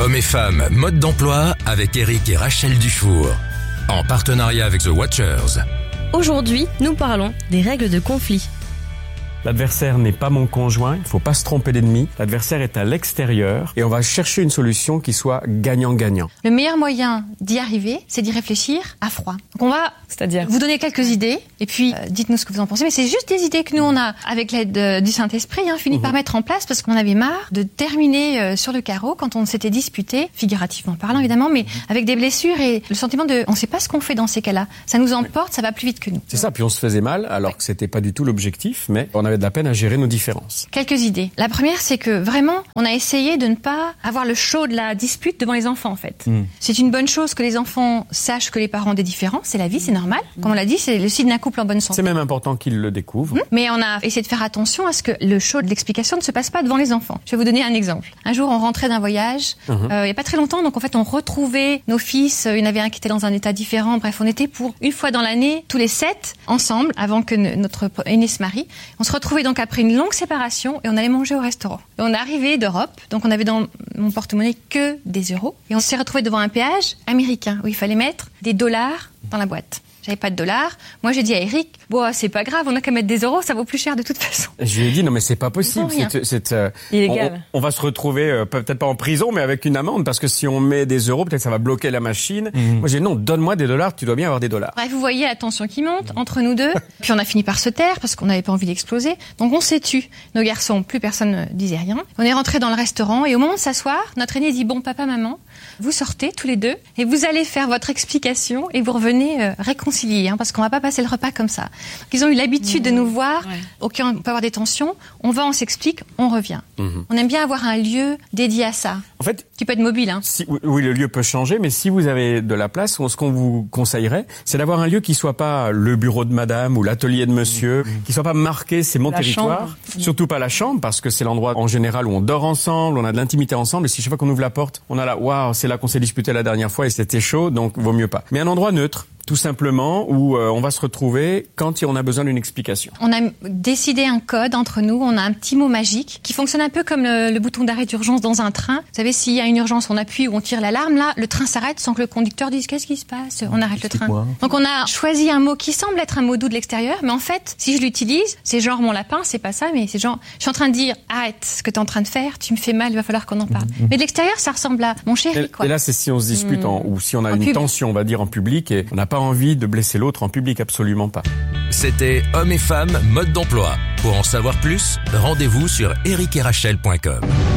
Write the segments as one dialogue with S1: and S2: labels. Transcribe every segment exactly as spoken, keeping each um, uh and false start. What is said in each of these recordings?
S1: Hommes et femmes, mode d'emploi avec Eric et Rachel Dufour. En partenariat avec The Watchers.
S2: Aujourd'hui, nous parlons des règles de conflit.
S3: L'adversaire n'est pas mon conjoint, il ne faut pas se tromper d'ennemi. L'adversaire est à l'extérieur et on va chercher une solution qui soit gagnant-gagnant.
S4: Le meilleur moyen d'y arriver, c'est d'y réfléchir à froid. Donc on va
S2: C'est-à-dire
S4: vous donner quelques idées et puis euh, dites-nous ce que vous en pensez. Mais c'est juste des idées que nous on a, avec l'aide euh, du Saint-Esprit, hein, fini mmh. par mettre en place parce qu'on avait marre de terminer euh, sur le carreau quand on s'était disputé, figurativement parlant évidemment, mais avec des blessures et le sentiment de on ne sait pas ce qu'on fait dans ces cas-là. Ça nous emporte, ça va plus vite que nous.
S3: C'est ça, puis on se faisait mal alors que c'était pas du tout l'objectif, mais on avait de la peine à gérer nos différences.
S4: Quelques idées. La première, c'est que vraiment, on a essayé de ne pas avoir le show de la dispute devant les enfants, en fait. Mm. C'est une bonne chose que les enfants sachent que les parents ont des différences. C'est la vie, c'est normal. Comme on l'a dit, c'est le signe d'un couple en bonne santé.
S3: C'est même important qu'ils le découvrent.
S4: Mm. Mais on a essayé de faire attention à ce que le show de l'explication ne se passe pas devant les enfants. Je vais vous donner un exemple. Un jour, on rentrait d'un voyage, mm-hmm. euh, il n'y a pas très longtemps, donc en fait, on retrouvait nos fils. Il y en avait un qui était dans un état différent. Bref, on était pour une fois dans l'année, tous les sept, ensemble, avant que notre aîné se marie. On se retrouvait donc après une longue séparation et on allait manger au restaurant. Et on est arrivé d'Europe, donc on avait dans mon porte-monnaie que des euros. Et on s'est retrouvé devant un péage américain où il fallait mettre des dollars dans la boîte. J'avais pas de dollars. Moi, j'ai dit à Eric, bon, c'est pas grave, on a qu'à mettre des euros, ça vaut plus cher de toute façon.
S3: Je lui ai dit, non, mais c'est pas possible. C'est, c'est, euh,
S2: illégal.
S3: On, on va se retrouver, euh, peut-être pas en prison, mais avec une amende, parce que si on met des euros, peut-être ça va bloquer la machine. Mmh. Moi, j'ai dit, non, donne-moi des dollars, tu dois bien avoir des dollars.
S4: Bref, vous voyez la tension qui monte entre nous deux. Puis on a fini par se taire, parce qu'on n'avait pas envie d'exploser. Donc on s'est tu. Nos garçons, plus personne ne disait rien. On est rentré dans le restaurant, et au moment de s'asseoir, notre aîné dit, bon, papa, maman, vous sortez tous les deux, et vous allez faire votre explication, et vous revenez euh, réconcilier, hein, parce qu'on va pas passer le repas comme ça. Donc, ils ont eu l'habitude mmh. de nous voir. Ouais. Ok, on peut avoir des tensions. On va, on s'explique, on revient. Mmh. On aime bien avoir un lieu dédié à ça.
S3: En fait,
S4: qui peut être mobile. Hein.
S3: Si, oui, le lieu peut changer, mais si vous avez de la place, ce qu'on vous conseillerait, c'est d'avoir un lieu qui soit pas le bureau de madame ou l'atelier de monsieur, mmh. qui soit pas marqué, c'est mon la territoire. Chambre. Surtout pas la chambre, parce que c'est l'endroit en général où on dort ensemble, on a de l'intimité ensemble. Et si chaque fois qu'on ouvre la porte, on a là, waouh, c'est là qu'on s'est disputé la dernière fois et c'était chaud, donc vaut mieux pas. Mais un endroit neutre. Tout simplement, où euh, on va se retrouver quand on a besoin d'une explication.
S4: On a décidé un code entre nous, on a un petit mot magique qui fonctionne un peu comme le, le bouton d'arrêt d'urgence dans un train. Vous savez, s'il y a une urgence, on appuie ou on tire l'alarme, là, le train s'arrête sans que le conducteur dise « qu'est-ce qui se passe ?» On arrête le train. Donc on a choisi un mot qui semble être un mot doux de l'extérieur, mais en fait, si je l'utilise, c'est genre mon lapin, c'est pas ça, mais c'est genre, je suis en train de dire « arrête ce que tu es en train de faire, tu me fais mal, il va falloir qu'on en parle. Mmh. » Mais de l'extérieur, ça ressemble à mon chéri, quoi.
S3: Et là, c'est si on se dispute, mmh. en, ou si on a en une pub. tension, on va dire, en public, et on n'a pas envie de blesser l'autre en public, absolument pas.
S1: C'était Hommes et femmes, mode d'emploi. Pour en savoir plus, rendez-vous sur eric et rachel point com.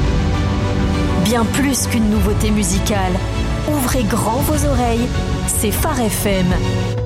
S5: Bien plus qu'une nouveauté musicale. Ouvrez grand vos oreilles, c'est Phare F M.